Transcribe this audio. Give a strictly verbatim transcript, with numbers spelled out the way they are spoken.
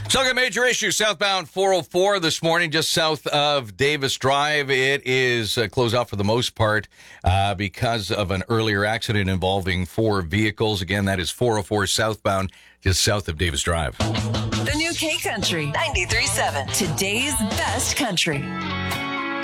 So, a major issue southbound four oh four this morning, just south of Davis Drive. It is uh, closed out for the most part uh, because of an earlier accident involving four vehicles. Again, that is four oh four southbound, just south of Davis Drive. The new K Country ninety-three point seven. Today's best country.